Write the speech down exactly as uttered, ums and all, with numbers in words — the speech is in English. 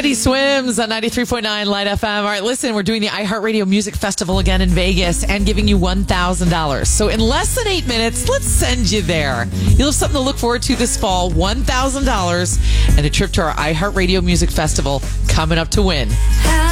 Teddy Swims on ninety-three point nine Light F M. All right, listen, we're doing the iHeartRadio Music Festival again in Vegas and giving you one thousand dollars. So in less than eight minutes, let's send you there. You'll have something to look forward to this fall, one thousand dollars and a trip to our iHeartRadio Music Festival coming up to win.